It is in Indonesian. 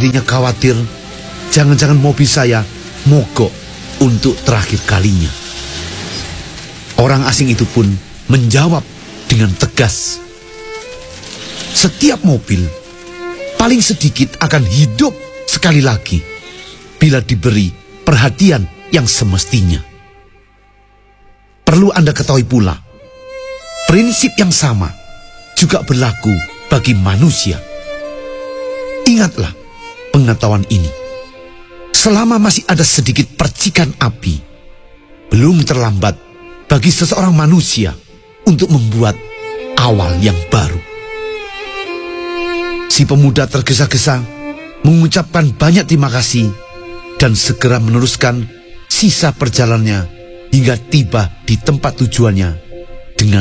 dirinya khawatir jangan-jangan mobil saya mogok untuk terakhir kalinya. Orang asing itu pun menjawab dengan tegas, "Setiap mobil paling sedikit akan hidup sekali lagi bila diberi perhatian yang semestinya." Perlu Anda ketahui pula, prinsip yang sama juga berlaku bagi manusia. Ingatlah pengetahuan ini. Selama masih ada sedikit percikan api, belum terlambat bagi seseorang manusia untuk membuat awal yang baru. Si pemuda tergesa-gesa mengucapkan banyak terima kasih dan segera meneruskan sisa perjalanannya hingga tiba di tempat tujuannya